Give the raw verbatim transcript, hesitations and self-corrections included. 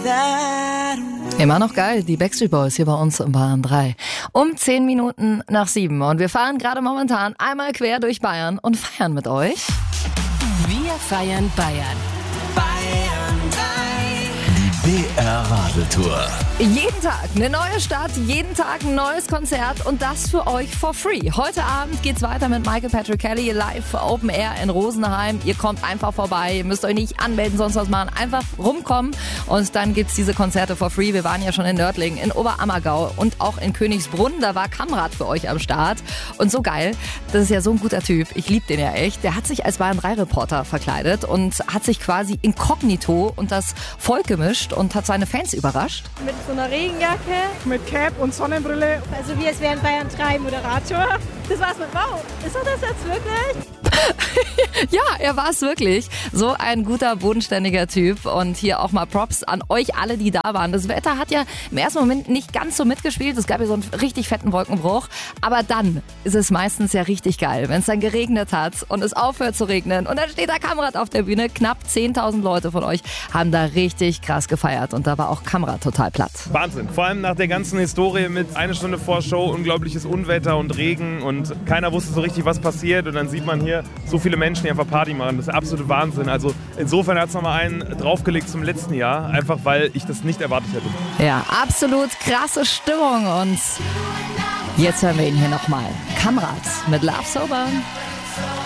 Immer noch geil, die Backstreet Boys hier bei uns im Bayern drei. Um zehn Minuten nach sieben und wir fahren gerade momentan einmal quer durch Bayern und feiern mit euch. Wir feiern Bayern. Bayern drei. Die B R-Radeltour. Jeden Tag eine neue Stadt, jeden Tag ein neues Konzert und das für euch for free. Heute Abend geht's weiter mit Michael Patrick Kelly live Open Air in Rosenheim. Ihr kommt einfach vorbei, ihr müsst euch nicht anmelden, sonst was machen. Einfach rumkommen und dann gibt's diese Konzerte for free. Wir waren ja schon in Nördlingen, in Oberammergau und auch in Königsbrunn. Da war Kamrat für euch am Start. Und so geil, das ist ja so ein guter Typ. Ich liebe den ja echt. Der hat sich als Bayern drei Reporter verkleidet und hat sich quasi inkognito und das Volk gemischt und hat seine Fans überrascht. Mit so einer Regenjacke. Mit Cap und Sonnenbrille. Also wie es wären Bayern drei Moderator. Das war's mit Wow. Ist er das jetzt wirklich? Ja, er war es wirklich. So ein guter, bodenständiger Typ. Und hier auch mal Props an euch alle, die da waren. Das Wetter hat ja im ersten Moment nicht ganz so mitgespielt. Es gab ja so einen richtig fetten Wolkenbruch. Aber dann ist es meistens ja richtig geil, wenn es dann geregnet hat und es aufhört zu regnen. Und dann steht da Kamrat auf der Bühne. Knapp zehntausend Leute von euch haben da richtig krass gefeiert. Und da war auch Kamrat total platt. Wahnsinn. Vor allem nach der ganzen Historie mit eine Stunde vor Show, unglaubliches Unwetter und Regen. Und keiner wusste so richtig, was passiert. Und dann sieht man hier so viele Menschen, die einfach Party machen. Das ist der absolute Wahnsinn. Also insofern hat es nochmal einen draufgelegt zum letzten Jahr. Einfach, weil ich das nicht erwartet hätte. Ja, absolut krasse Stimmung. Und jetzt hören wir ihn hier nochmal. Kamrat mit Love Sober.